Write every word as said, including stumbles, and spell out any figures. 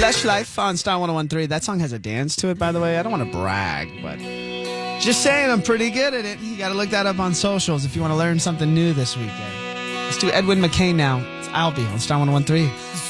Lush Life on Star one oh one three. That song has a dance to it, by the way. I don't want to brag, but just saying I'm pretty good at it. You got to look that up on socials if you want to learn something new this weekend. Let's do Edwin McCain now. It's I'll Be on Star one oh one three.